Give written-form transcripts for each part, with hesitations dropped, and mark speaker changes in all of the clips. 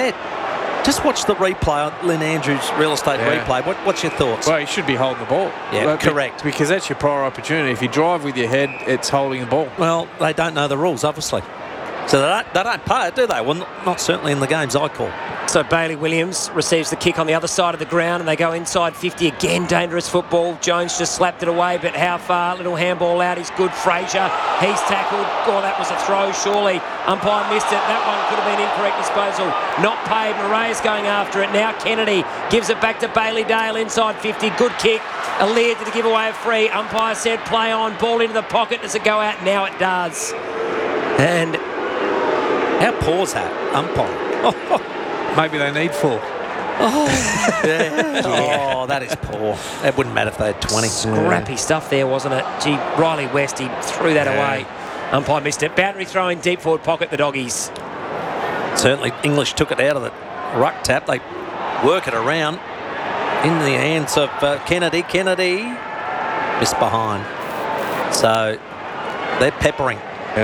Speaker 1: said, just watch the replay, Lynn Andrews real estate replay. What's your thoughts?
Speaker 2: Well, you should be holding the ball.
Speaker 1: Yeah, correct.
Speaker 2: Because that's your prior opportunity. If you drive with your head, it's holding the ball.
Speaker 1: Well, they don't know the rules, obviously. So they don't pay it, do they? Well, not certainly in the games I call.
Speaker 3: So Bailey Williams receives the kick on the other side of the ground and they go inside 50 again. Dangerous football. Jones just slapped it away, but how far? Little handball out. He's good. Fraser, he's tackled. Oh, that was a throw, surely. Umpire missed it. That one could have been incorrect disposal. Not paid. Murray's going after it. Now Kennedy gives it back to Bailey Dale inside 50. Good kick. Aliir to give away a free. Umpire said play on. Ball into the pocket. Does it go out? Now it does. And
Speaker 1: how poor's that umpire?
Speaker 2: Maybe they need 4.
Speaker 1: Oh, yeah. Oh, that is poor. It wouldn't matter if they had 20.
Speaker 3: Scrappy stuff there, wasn't it? Gee, Riley West, he threw that away. Umpire missed it. Boundary throw in deep forward pocket, the Doggies.
Speaker 1: Certainly, English took it out of the ruck tap. They work it around in the hands of Kennedy. Kennedy missed behind. So they're peppering.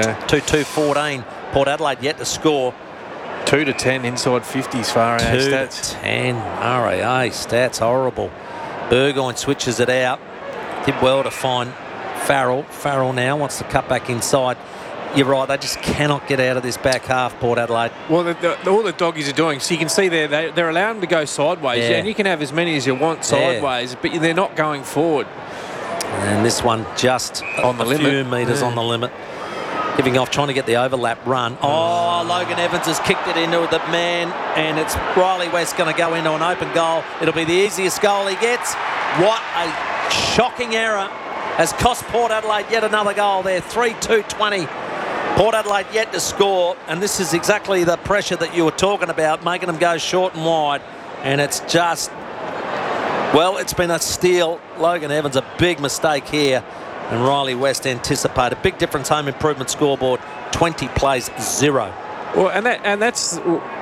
Speaker 1: 2-2-14. Port Adelaide yet to score.
Speaker 2: 2-10 inside 50s for RAA stats.
Speaker 1: 2-10 RAA stats, horrible. Burgoyne switches it out. Did well to find Farrell. Farrell now wants to cut back inside. You're right, they just cannot get out of this back half, Port Adelaide.
Speaker 2: Well, all the Doggies are doing, so you can see they're allowing them to go sideways. Yeah, and you can have as many as you want sideways, but they're not going forward.
Speaker 1: And this one just on the limit. Few metres on the limit. Giving off, trying to get the overlap run. Oh, Logan Evans has kicked it into the man, and it's Riley West going to go into an open goal. It'll be the easiest goal he gets. What a shocking error has cost Port Adelaide yet another goal there. 3-2-20. Port Adelaide yet to score, and this is exactly the pressure that you were talking about, making them go short and wide. And it's just, well, it's been a steal. Logan Evans, a big mistake here. And Riley West anticipated. Big difference, home improvement scoreboard, 20 plays, 0.
Speaker 2: Well, and that's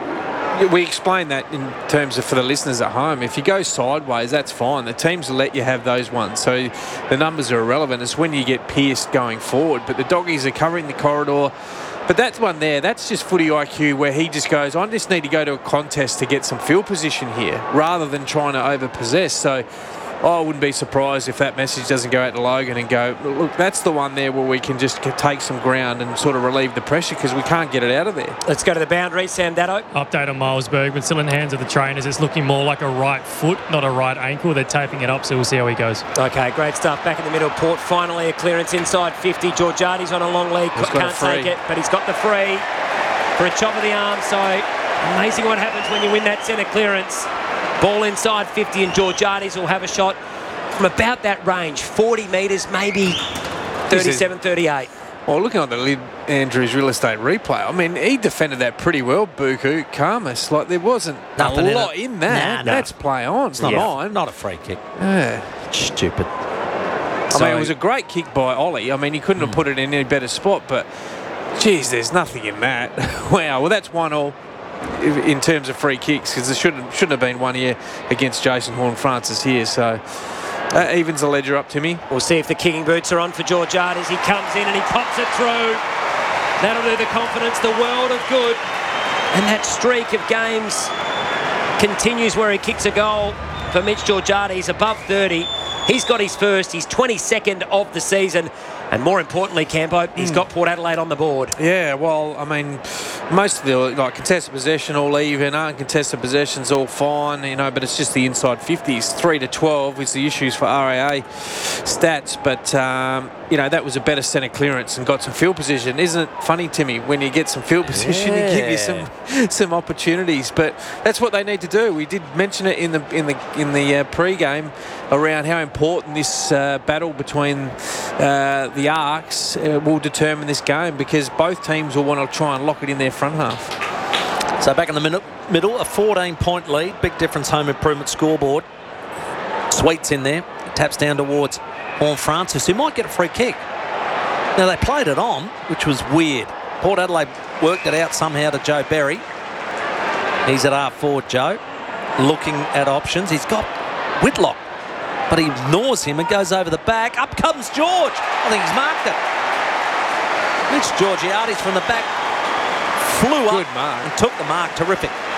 Speaker 2: we explain that in terms of for the listeners at home. If you go sideways, that's fine. The teams will let you have those ones. So the numbers are irrelevant. It's when you get pierced going forward. But the Doggies are covering the corridor. But that one there, that's just footy IQ where he just goes, I just need to go to a contest to get some field position here rather than trying to overpossess. So I wouldn't be surprised if that message doesn't go out to Logan and go, look, that's the one there where we can just take some ground and sort of relieve the pressure because we can't get it out of there.
Speaker 3: Let's go to the boundary, Sam Dado.
Speaker 4: Update on Miles Bergman, still in the hands of the trainers. It's looking more like a right foot, not a right ankle. They're taping it up, so we'll see how he goes.
Speaker 3: Okay, great stuff. Back in the middle, Port finally a clearance inside 50. Georgiades on a long lead, can't take it, but he's got the free for a chop of the arm. So amazing what happens when you win that centre clearance. Ball inside 50 and Georgiades will have a shot from about that range, 40 metres, maybe 37, 38.
Speaker 2: Well, looking at the Lynn Andrews real estate replay, I mean, he defended that pretty well, Buku Khamis. Like, there wasn't
Speaker 1: nothing
Speaker 2: a lot in that.
Speaker 1: Nah,
Speaker 2: That's play on. It's not on.
Speaker 1: Not a free kick.
Speaker 2: Yeah.
Speaker 1: Stupid.
Speaker 2: I mean, it was a great kick by Ollie. I mean, he couldn't have put it in any better spot, but, geez, there's nothing in that. Wow. Well, that's 1-1. In terms of free kicks, because there shouldn't have been one here against Jason Horne-Francis here, so evens the ledger up to me.
Speaker 3: We'll see if the kicking boots are on for Georgiades. He comes in and he pops it through. That'll do the confidence the world of good. And that streak of games continues where he kicks a goal for Mitch Georgiades, above 30. He's got his first, his 22nd of the season. And more importantly, Campo, he's got Port Adelaide on the board.
Speaker 2: Yeah, well, I mean, most of the contested possession all even, uncontested possessions all fine, but it's just the inside 50s. 3-12 is the issues for RAA stats, but that was a better centre clearance and got some field position. Isn't it funny, Timmy, when you get some field position, it give you some opportunities? But that's what they need to do. We did mention it in the pre-game around how important this battle between the arcs will determine this game, because both teams will want to try and lock it in their front half.
Speaker 1: So back in the middle, a 14-point lead. Big difference, home improvement scoreboard. Sweet's in there. Taps down towards Horne-Francis, who might get a free kick. Now, they played it on, which was weird. Port Adelaide worked it out somehow to Joe Berry. He's at R4, Joe, looking at options. He's got Whitlock, but he ignores him and goes over the back. Up comes George. I think he's marked it. Mitch Georgiades from the back flew up and took the mark. Terrific.